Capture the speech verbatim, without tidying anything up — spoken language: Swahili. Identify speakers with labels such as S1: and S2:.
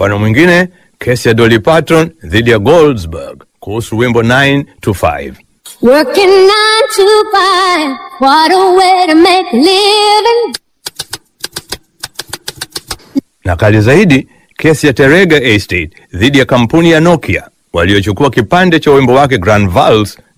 S1: Mfano mwingine, kesi ya Dolly Parton dhidi ya Goldsberg kuhusu wimbo nine to five.
S2: Working nine to five, what a way to make a living.
S1: Na kali zaidi, kesi ya Terega Estate dhidi ya kampuni ya Nokia waliochukua kipande cha wimbo wake Grand Vals